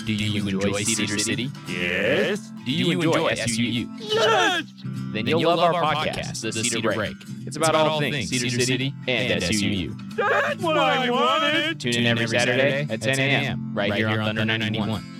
Do you enjoy Cedar City? Yes. Do you enjoy SUU? Yes. Then you'll love our podcast, The Cedar Break. It's about all things Cedar City and SUU. That's what I wanted. Tune in every Saturday at 10 a.m. right here on Thunder 91.